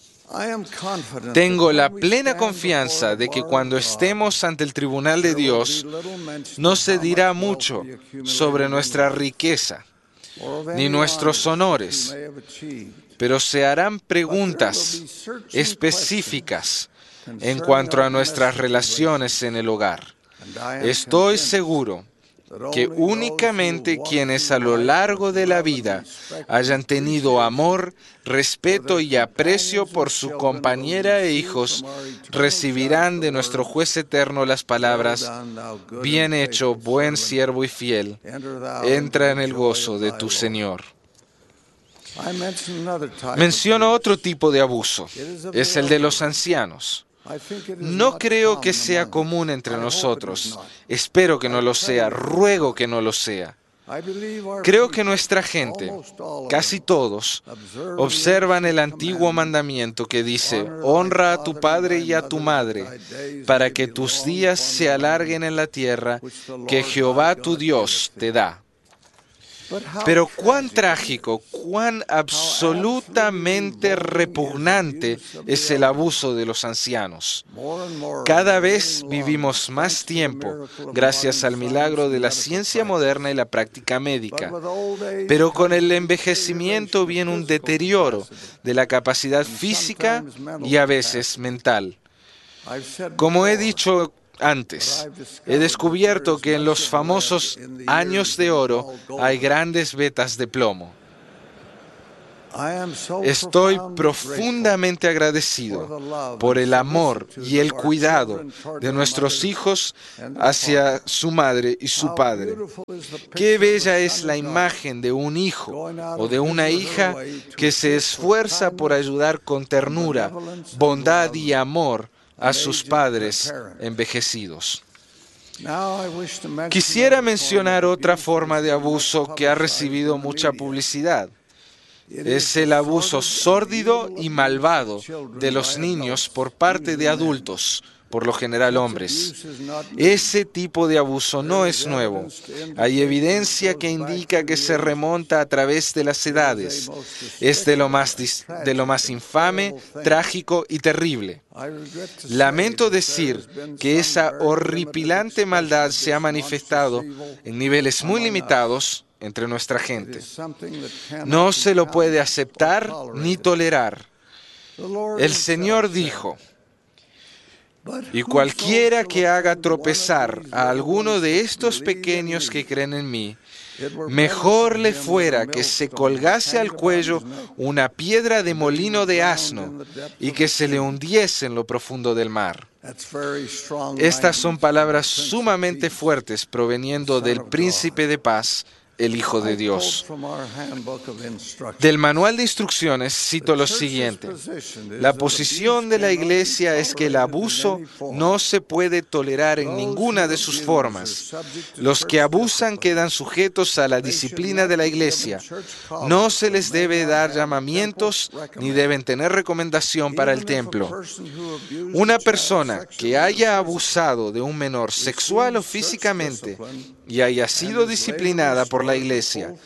Tengo la plena confianza de que cuando estemos ante el tribunal de Dios, no se dirá mucho sobre nuestra riqueza ni nuestros honores, pero se harán preguntas específicas en cuanto a nuestras relaciones en el hogar. Estoy seguro que únicamente quienes a lo largo de la vida hayan tenido amor, respeto y aprecio por su compañera e hijos recibirán de nuestro juez eterno las palabras, bien hecho, buen siervo y fiel, entra en el gozo de tu Señor. Menciono otro tipo de abuso, es el de los ancianos. No creo que sea común entre nosotros. Espero que no lo sea. Ruego que no lo sea. Creo que nuestra gente, casi todos, observan el antiguo mandamiento que dice: honra a tu padre y a tu madre, para que tus días se alarguen en la tierra que Jehová tu Dios te da. Pero cuán trágico, cuán absolutamente repugnante es el abuso de los ancianos. Cada vez vivimos más tiempo gracias al milagro de la ciencia moderna y la práctica médica. Pero con el envejecimiento viene un deterioro de la capacidad física y a veces mental. Como he dicho antes, he descubierto que en los famosos años de oro hay grandes vetas de plomo. Estoy profundamente agradecido por el amor y el cuidado de nuestros hijos hacia su madre y su padre. Qué bella es la imagen de un hijo o de una hija que se esfuerza por ayudar con ternura, bondad y amor a sus padres envejecidos. Quisiera mencionar otra forma de abuso que ha recibido mucha publicidad. Es el abuso sórdido y malvado de los niños por parte de adultos, por lo general hombres. Ese tipo de abuso no es nuevo. Hay evidencia que indica que se remonta a través de las edades. Es de lo más infame, trágico y terrible. Lamento decir que esa horripilante maldad se ha manifestado en niveles muy limitados entre nuestra gente. No se lo puede aceptar ni tolerar. El Señor dijo: y cualquiera que haga tropezar a alguno de estos pequeños que creen en mí, mejor le fuera que se colgase al cuello una piedra de molino de asno y que se le hundiese en lo profundo del mar. Estas son palabras sumamente fuertes proveniendo del Príncipe de Paz, el Hijo de Dios. Del manual de instrucciones cito lo siguiente: la posición de la Iglesia es que el abuso no se puede tolerar en ninguna de sus formas. Los que abusan quedan sujetos a la disciplina de la Iglesia. No se les debe dar llamamientos ni deben tener recomendación para el templo. Una persona que haya abusado de un menor sexual o físicamente y haya sido disciplinada por la Iglesia,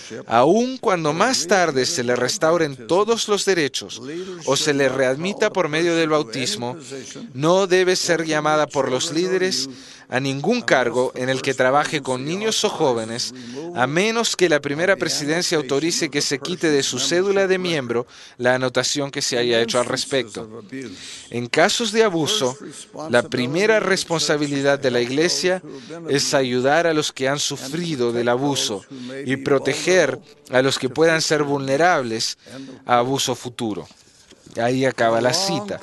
aun cuando más tarde se le restauren todos los derechos o se le readmita por medio del bautismo, no debe ser llamada por los líderes a ningún cargo en el que trabaje con niños o jóvenes, a menos que la primera presidencia autorice que se quite de su cédula de miembro la anotación que se haya hecho al respecto. En casos de abuso, la primera responsabilidad de la Iglesia es ayudar a los que han sufrido del abuso y proteger a los que puedan ser vulnerables a abuso futuro. Ahí acaba la cita.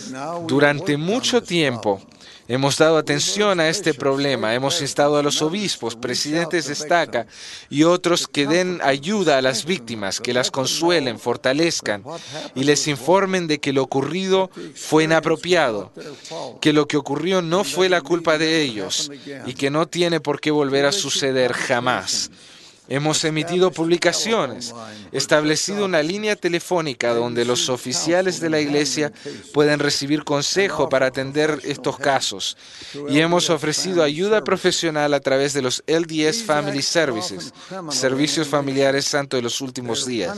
Durante mucho tiempo hemos dado atención a este problema. Hemos instado a los obispos, presidentes de estaca y otros que den ayuda a las víctimas, que las consuelen, fortalezcan y les informen de que lo ocurrido fue inapropiado, que lo que ocurrió no fue la culpa de ellos y que no tiene por qué volver a suceder jamás. Hemos emitido publicaciones, establecido una línea telefónica donde los oficiales de la Iglesia pueden recibir consejo para atender estos casos y hemos ofrecido ayuda profesional a través de los LDS Family Services, servicios familiares santos de los últimos días.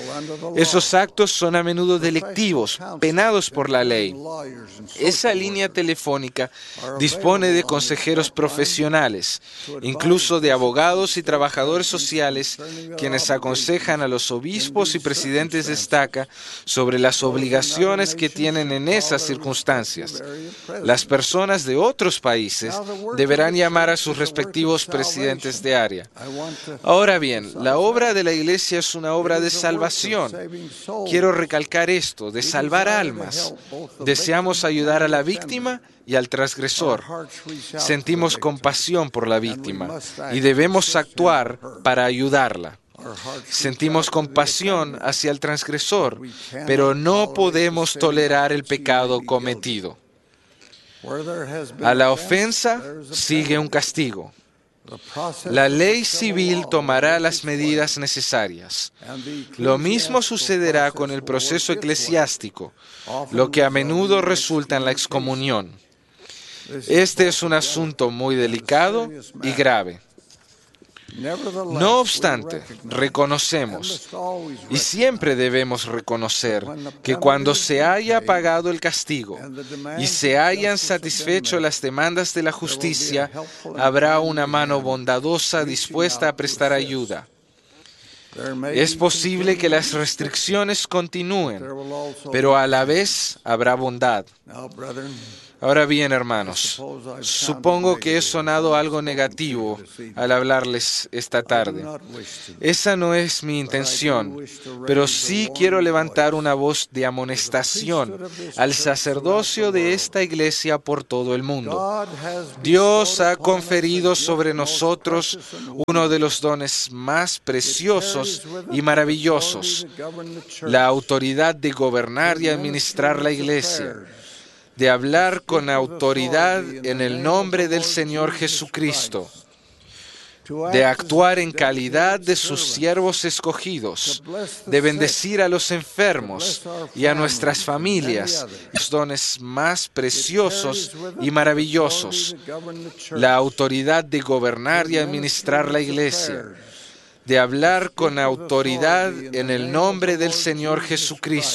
Esos actos son a menudo delictivos, penados por la ley. Esa línea telefónica dispone de consejeros profesionales, incluso de abogados y trabajadores sociales, quienes aconsejan a los obispos y presidentes de estaca sobre las obligaciones que tienen en esas circunstancias. Las personas de otros países deberán llamar a sus respectivos presidentes de área. Ahora bien, la obra de la Iglesia es una obra de salvación. Quiero recalcar esto, de salvar almas. Deseamos ayudar a la víctima y al transgresor. Sentimos compasión por la víctima y debemos actuar para ayudarla. Sentimos compasión hacia el transgresor, pero no podemos tolerar el pecado cometido. A la ofensa sigue un castigo. La ley civil tomará las medidas necesarias. Lo mismo sucederá con el proceso eclesiástico, lo que a menudo resulta en la excomunión. Este es un asunto muy delicado y grave. No obstante, reconocemos, y siempre debemos reconocer, que cuando se haya pagado el castigo y se hayan satisfecho las demandas de la justicia, habrá una mano bondadosa dispuesta a prestar ayuda. Es posible que las restricciones continúen, pero a la vez habrá bondad. Ahora bien, hermanos, supongo que he sonado algo negativo al hablarles esta tarde. Esa no es mi intención, pero sí quiero levantar una voz de amonestación al sacerdocio de esta iglesia por todo el mundo. Dios ha conferido sobre nosotros uno de los dones más preciosos y maravillosos, la autoridad de gobernar y administrar la iglesia, de hablar con autoridad en el nombre del Señor Jesucristo, de actuar en calidad de sus siervos escogidos, de bendecir a los enfermos y a nuestras familias, los dones más preciosos y maravillosos, la autoridad de gobernar y administrar la iglesia, de hablar con autoridad en el nombre del Señor Jesucristo,